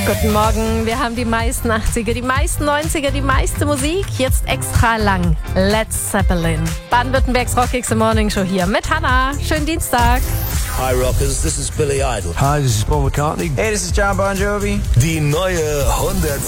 Guten Morgen, wir haben die meisten 80er, die meisten 90er, die meiste Musik, jetzt extra lang. Led Zeppelin. Baden-Württembergs Rock Gigs Morning Show hier mit Hannah. Schönen Dienstag. Hi Rockers, this is Billy Idol. Hi, this is Paul McCartney. Hey, this is John Bon Jovi. Die neue 100